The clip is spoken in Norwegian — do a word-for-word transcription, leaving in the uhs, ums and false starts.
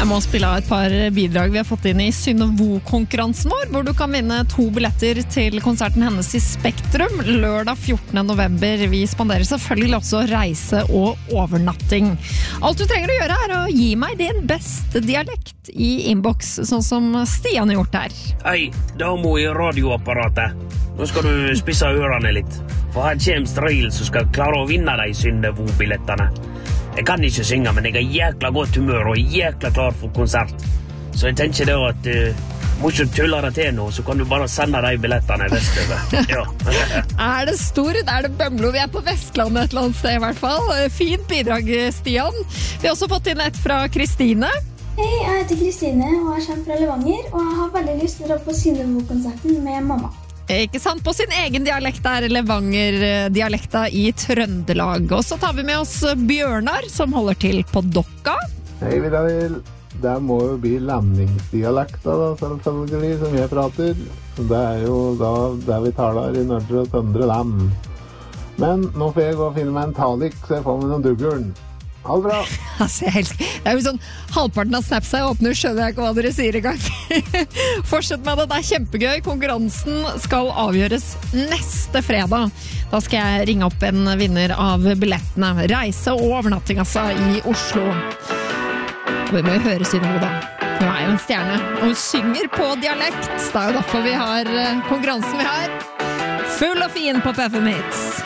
Jeg må spille av et par bidrag vi har fått inn i Synnevo-konkurransen vår, hvor du kan vinne to billetter til konserten hennes i Spektrum lørdag fjortende november. Vi spanderer selvfølgelig også reise og overnatting. Alt du trenger å gjøre er å gi meg din beste dialekt i inbox, sånn som Stian har gjort her. Hei, damo i radioapparatet. Nå skal du spisse ørene litt. For her kommer Stril som skal klare å vinne de Synnevo-billettene. Jeg kan ikke synge, men jeg er jækla godt humør og jækla klar for konsert. Så jeg tenker det at uh, må ikke tulle det til nå, så kan du bare sende de billettene vestover. Ja. Er det Stord? Er det Bømlo? Vi er på Vestlandet et eller annet sted i hvert fall. Fint bidrag, Stian. Vi har også fått inn et fra Kristine. Hei, jeg heter Kristine og jeg kommer fra Levanger, og jeg har veldig lyst til å dra på Synnevo-konserten med mamma. Ikke sant? På sin egen dialekt er Levanger-dialekta i Trøndelag. Og så tar vi med oss Bjørnar, som holder til på Dokka. Hei, Vidar. Det må jo bli landingsdialekta, da, selvfølgelig, som jeg prater. Det er jo da der vi taler i Nordre og Søndre Land. Men nå får jeg gå og finne meg en talik, så jeg får meg noen duggurn. Ha det bra! Altså, jeg elsker. Det er jo sånn, halvparten av snaps jeg åpner, skjønner jeg ikke hva dere sier i gang. Fortsett med det, det er kjempegøy. Konkurransen skal avgjøres neste fredag. Da skal jeg ringe opp en vinner av billettene. Reise og overnatting, altså, i Oslo. Og vi må jo høre Synnevo da. Hun er jo en stjerne, og hun synger på dialekt. Det er jo derfor vi har konkurransen vi har. Full og fin på P F M Hits.